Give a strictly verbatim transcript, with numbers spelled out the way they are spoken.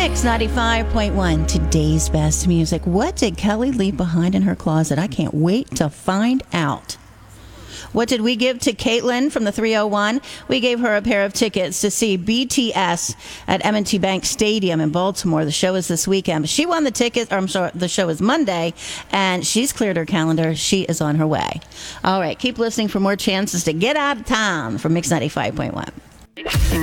Mix ninety-five point one, today's best music. What did Kelly leave behind in her closet? I can't wait to find out. What did we give to Caitlin from the three oh one? We gave her a pair of tickets to see B T S at M and T Bank Stadium in Baltimore. The show is this weekend. She won the tickets, or I'm sorry, the show is Monday, and she's cleared her calendar. She is on her way. All right, keep listening for more chances to get out of town from Mix ninety-five point one.